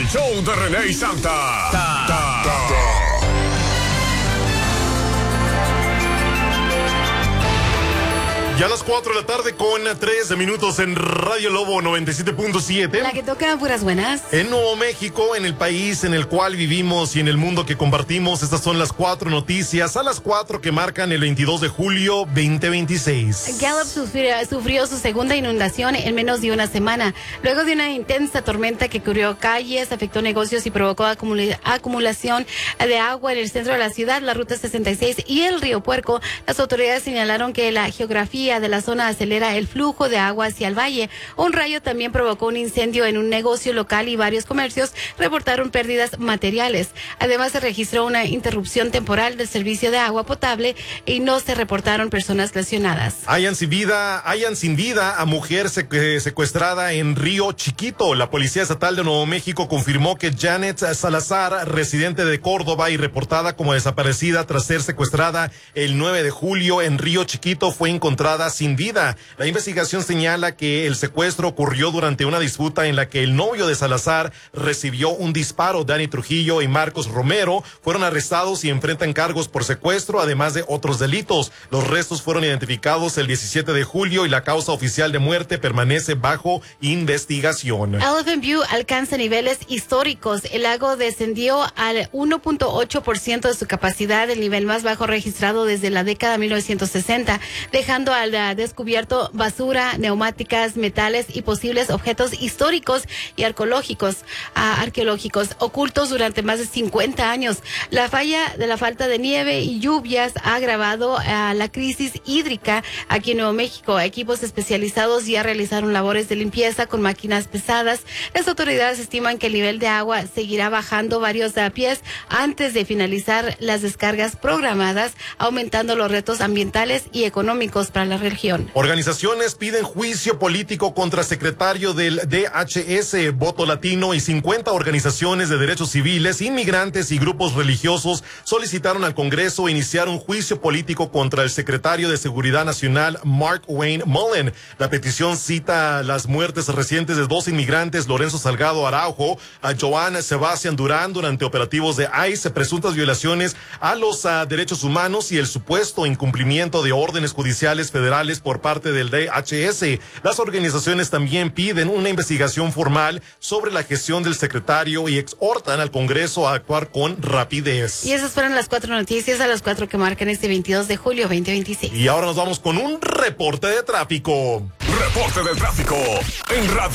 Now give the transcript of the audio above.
El show de René y Santa. Ya a las 4 de la tarde con 13 minutos en Radio Lobo 97.7. La que toca puras buenas. En Nuevo México, en el país en el cual vivimos y en el mundo que compartimos, estas son las 4 noticias a las 4 que marcan el 22 de julio 2026. Gallup sufrió su segunda inundación en menos de una semana. Luego de una intensa tormenta que cubrió calles, afectó negocios y provocó acumulación de agua en el centro de la ciudad, la Ruta 66 y el Río Puerco, las autoridades señalaron que la geografía de la zona acelera el flujo de agua hacia el valle. Un rayo también provocó un incendio en un negocio local y varios comercios reportaron pérdidas materiales. Además, se registró una interrupción temporal del servicio de agua potable y no se reportaron personas lesionadas. Hayan sin vida a mujer secuestrada en Río Chiquito. La Policía Estatal de Nuevo México confirmó que Janet Salazar, residente de Córdoba y reportada como desaparecida tras ser secuestrada el 9 de julio en Río Chiquito, fue encontrada sin vida. La investigación señala que el secuestro ocurrió durante una disputa en la que el novio de Salazar recibió un disparo. Dani Trujillo y Marcos Romero fueron arrestados y enfrentan cargos por secuestro, además de otros delitos. Los restos fueron identificados el 17 de julio y la causa oficial de muerte permanece bajo investigación. Elephant View alcanza niveles históricos. El lago descendió al 1.8% de su capacidad, el nivel más bajo registrado desde la década de 1960, dejando al descubierto basura, neumáticas, metales y posibles objetos históricos y arqueológicos ocultos durante más de 50 años. La falta de nieve y lluvias ha agravado la crisis hídrica aquí en Nuevo México. Equipos especializados ya realizaron labores de limpieza con máquinas pesadas. Las autoridades estiman que el nivel de agua seguirá bajando varios pies antes de finalizar las descargas programadas, aumentando los retos ambientales y económicos para la región. Organizaciones piden juicio político contra secretario del DHS, Voto Latino y 50 organizaciones de derechos civiles, inmigrantes y grupos religiosos solicitaron al Congreso iniciar un juicio político contra el secretario de Seguridad Nacional, Mark Wayne Mullen. La petición cita las muertes recientes de 2 inmigrantes, Lorenzo Salgado Araujo, a Joan Sebastián Durán, durante operativos de ICE, presuntas violaciones a los derechos humanos y el supuesto incumplimiento de órdenes judiciales federales por parte del DHS. Las organizaciones también piden una investigación formal sobre la gestión del secretario y exhortan al Congreso a actuar con rapidez. Y esas fueron las 4 noticias a las 4 que marcan este 22 de julio 2026. Y ahora nos vamos con un reporte de tráfico. Reporte de tráfico en Radio